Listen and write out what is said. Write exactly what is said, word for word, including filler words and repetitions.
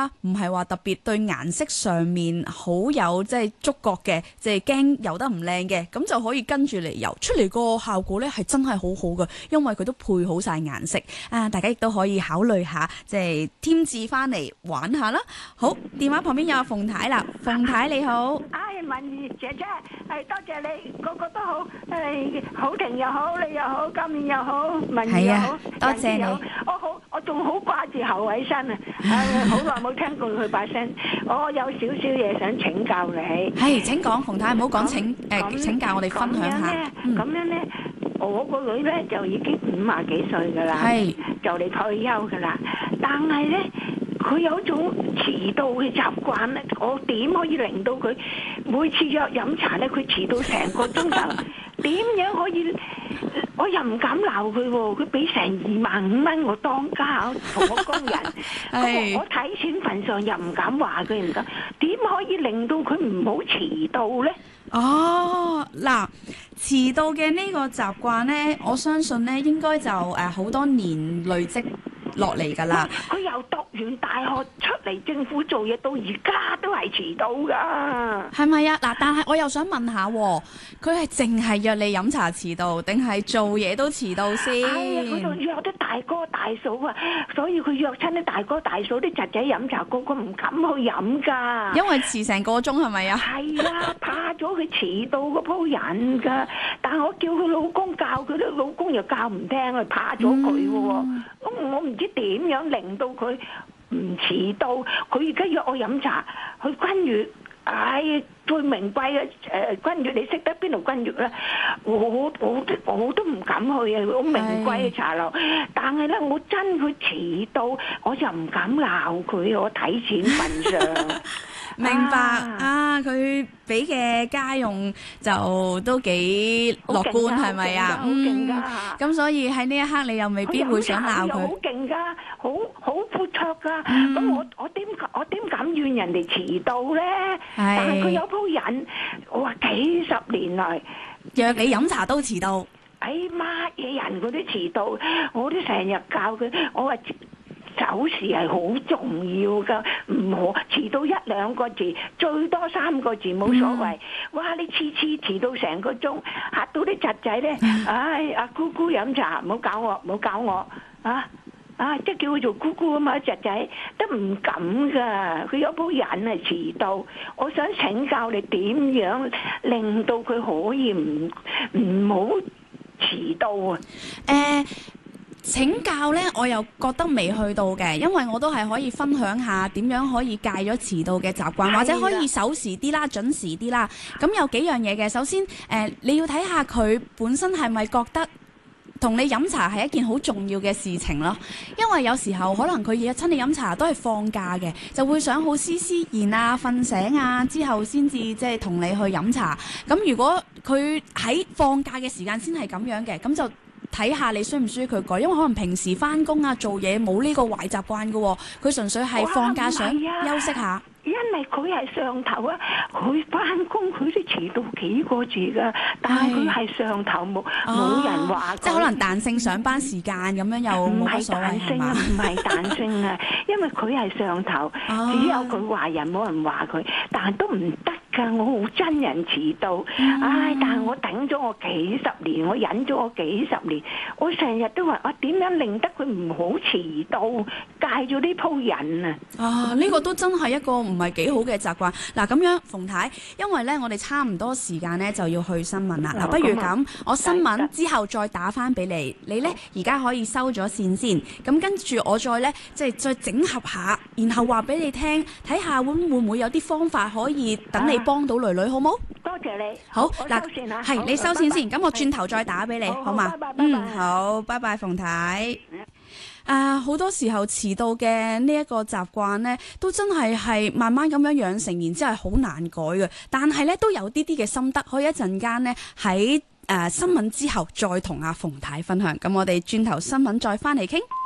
啦，唔係話特別對顏色上面好有即係觸覺嘅，即係驚油得唔靚嘅，咁就可以跟住嚟油，出嚟個效果咧係真係好好嘅，因為佢都配好晒顏色啊！大家亦都可以考慮下，即係添置翻嚟玩下啦。好，電話旁邊有阿馮太啦，馮太你好。 唉，文儀姐姐，係多謝你，個個都好，誒，好婷又好，你又好，今年又好，文儀又好， 多謝你。 我好，我仲好掛住侯偉新啊！唉，好耐冇聽過佢把聲，我有少少嘢想請教你。 係，請講，馮太，唔好講請誒請教我哋分享下。 咁樣咧，我個女咧就已經五廿幾歲噶啦，就嚟退休噶啦，但係咧。佢有種遲到嘅習慣咧，我點可以令到佢每次約飲茶咧，佢遲到成個鐘頭？點樣可以？我又唔敢鬧佢喎，佢俾成二萬五蚊我當家同我工人，我我睇錢份上又唔敢話佢唔敢，點可以令到佢唔好遲到咧？ 哦，嗱，遲到嘅呢個習慣咧，我相信咧應該就誒好多年累積落嚟㗎啦。 佢又讀完大學出嚟政府做嘢，到而家都係遲到㗎。係咪啊？嗱，但係我又想問下，佢係淨係約你飲茶遲到，定係做嘢都遲到先？ 係啊，佢仲約啲大哥大嫂啊，所以佢約親啲大哥大嫂啲侄仔飲茶，個個唔敢去飲㗎。 因為遲成個鐘係咪啊？ 係啦，怕咗佢遲到嗰鋪人㗎。但係我叫佢老公教佢，啲老公又教唔聽啊，怕咗佢喎。咁我唔知點樣令到佢唔遲到。佢而家約我飲茶去君悅，唉，最名貴嘅誒君悅，你識得邊度君悅咧？我我都我都唔敢去啊！好名貴嘅茶樓，但係咧我真佢遲到，我就唔敢鬧佢，我睇錢份上。 明白啊！佢俾嘅家用就都幾樂觀，係咪啊？ 好勁㗎！ 咁所以喺呢一刻，你又未必會想鬧佢。 好勁㗎，好好闊綽㗎。咁我我點我點敢怨人哋遲到咧？但係佢有鋪癮，我話幾十年來約你飲茶都遲到。 哎，乜嘢人佢都遲到，我都成日教佢，我話。走時係好重要㗎，唔好遲到一兩個字，最多三個字冇所謂。哇！你次次遲到成個鐘，嚇到啲侄仔咧，唉，阿姑姑飲茶，唔好搞我，唔好搞我，啊啊！即係叫佢做姑姑啊嘛，侄仔都唔敢㗎，佢有鋪癮係遲到。我想請教你點樣令到佢可以唔唔好遲到啊？ 誒。請教呢，我又覺得未去到嘅，因為我都係可以分享下點樣可以戒咗遲到嘅習慣，或者可以守時啲啦、準時啲啦。咁有幾樣嘢嘅，首先誒、呃，你要睇下佢本身係咪覺得同你飲茶係一件好重要嘅事情咯。因為有時候可能佢約親你飲茶都係放假嘅，就會想好斯斯然啊、瞓醒啊之後先至即係同你去飲茶。咁如果佢喺放假嘅時間先係咁樣嘅，咁就睇下你需唔需要佢改，因為可能平時翻工啊做嘢冇呢個壞習慣嘅，佢純粹係放假想休息下。 因為佢係上頭啊，佢翻工佢都遲到幾個字噶，但係佢係上頭冇冇人話， 即係可能彈性上班時間咁樣又冇乜所謂。 唔係彈性啊，唔係彈性啊，因為佢係上頭，只有佢話人冇人話佢，但係都唔得㗎，我好憎人遲到，唉！但係我頂咗我幾十年，我忍咗我幾十年，我成日都話我點樣令得佢唔好遲到，戒咗呢鋪癮啊！ 啊，呢個都真係一個唔係幾好嘅習慣。嗱，咁樣馮太，因為咧我哋差唔多時間咧就要去新聞啦。嗱，不如咁，我新聞之後再打翻俾你，你咧而家可以收咗線先。咁跟住我再咧即係再整合下，然後話俾你聽，睇下會會唔會有啲方法可以等你幫到女女，好冇？ 多謝你。 好，嗱，係你收線先，咁我轉頭再打俾你，好嘛？嗯，好，拜拜，馮太。啊，好多時候遲到嘅呢一個習慣呢，都真係係慢慢咁樣養成，然之後係好難改嘅。但係呢，都有啲啲嘅心得，可以一陣間呢喺誒新聞之後再同阿馮太分享。咁我哋轉頭新聞再翻嚟傾。